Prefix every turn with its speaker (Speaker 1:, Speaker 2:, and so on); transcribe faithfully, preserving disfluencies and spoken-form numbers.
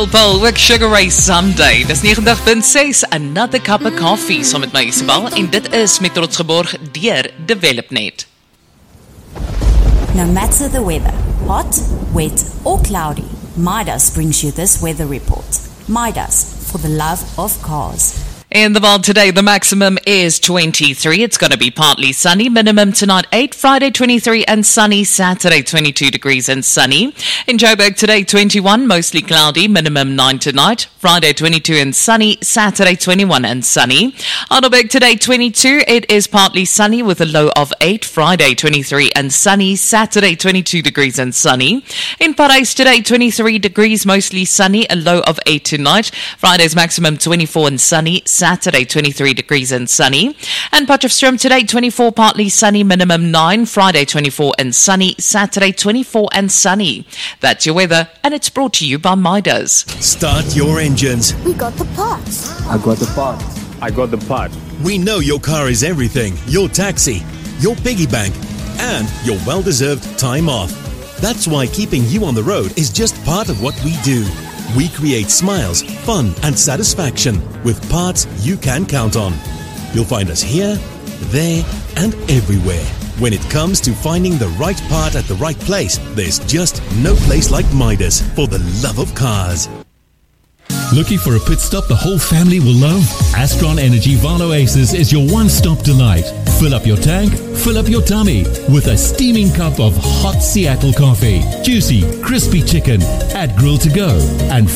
Speaker 1: Paul, ook Sugar Ray Sunday. Dis negentig punt ses, Another Cup of Coffee, saam met my Isabel, en dit is met trots geborg deur DevelopNet.
Speaker 2: No matter the weather, hot, wet or cloudy, Midas brings you this weather report. Midas, for the love of cars.
Speaker 1: In the world today, the maximum is twenty-three. It's going to be partly sunny. Minimum tonight eight, Friday twenty-three and sunny. Saturday twenty-two degrees and sunny. In Joburg today twenty-one, mostly cloudy. Minimum nine tonight. Friday twenty-two and sunny. Saturday twenty-one and sunny. Heidelberg today twenty-two. It is partly sunny with a low of eight. Friday twenty-three and sunny. Saturday twenty-two degrees and sunny. In Paris today twenty-three degrees, mostly sunny. A low of eight tonight. Friday's maximum twenty-four and sunny. Saturday twenty-three degrees and sunny. And Potchefstroom today twenty-four, partly sunny, minimum nine. Friday twenty-four and sunny. Saturday twenty-four and sunny. That's your weather, and it's brought to you by Midas.
Speaker 3: Start your engines.
Speaker 4: We got the parts.
Speaker 5: I got the part.
Speaker 6: I got the part.
Speaker 3: We know your car is everything. Your taxi, your piggy bank, and your well-deserved time off. That's why keeping you on the road is just part of what we do. We create smiles, fun, and satisfaction with parts you can count on. You'll find us here, there, and everywhere. When it comes to finding the right part at the right place, there's just no place like Midas for the love of cars.
Speaker 7: Looking for a pit stop the whole family will love? Astron Energy Valo Aces is your one-stop delight. Fill up your tank, fill up your tummy with a steaming cup of hot Seattle coffee, juicy, crispy chicken at Grill to Go, and